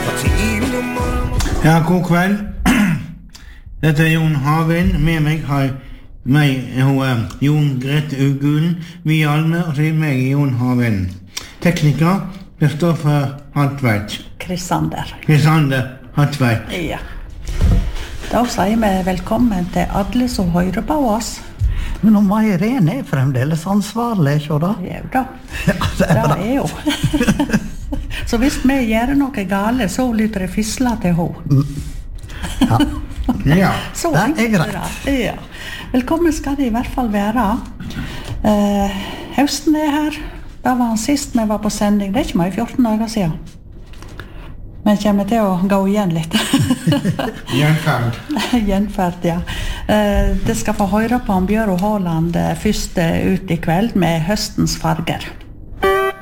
Ja, god kveld. Dette Jon Havind. Med meg har Jon Grete Ugulen, vi Alme, og så meg Jon Havind. Tekniker, Kristoffer Hartveit. Krisander Hartveit. Ja. Da sier vi velkommen til alle som hører på oss. Men nå må Irene fremdeles ansvarlig, ikke da? Ja da, Ja, det er bra. jo. Så hvis vi gjør noe gale, så lytter det fisla til henne. Ja. Ja. Så Det er enkelt greit. det. Ja. Velkommen skal det i hvert fall være. Høsten er her. Da var han sist vi var på sending. Det er ikke mer 14 dager siden. Men jeg kommer til å gå igjen litt. Gjenferd, ja. Det skal få høre på Bjørn Håland først ut i kveld med høstens farger.